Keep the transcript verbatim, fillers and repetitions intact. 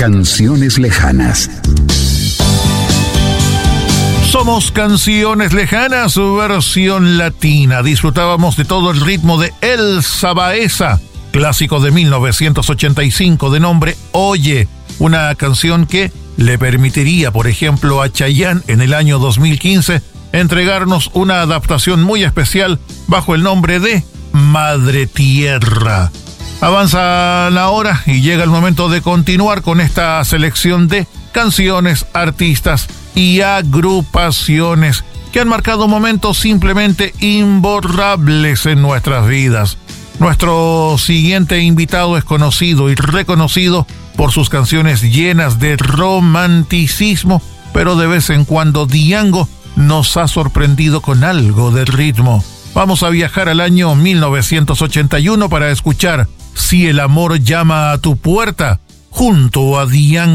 Canciones lejanas. Somos Canciones Lejanas, versión latina. Disfrutábamos de todo el ritmo de Elsa Baeza, clásico de mil novecientos ochenta y cinco de nombre Oye, una canción que le permitiría, por ejemplo, a Chayanne en el año dos mil quince entregarnos una adaptación muy especial bajo el nombre de Madre Tierra. Avanza la hora y llega el momento de continuar con esta selección de canciones, artistas y agrupaciones que han marcado momentos simplemente imborrables en nuestras vidas. Nuestro siguiente invitado es conocido y reconocido por sus canciones llenas de romanticismo, pero de vez en cuando Diango nos ha sorprendido con algo de ritmo. Vamos a viajar al año mil novecientos ochenta y uno para escuchar Si el amor llama a tu puerta, junto a Diango.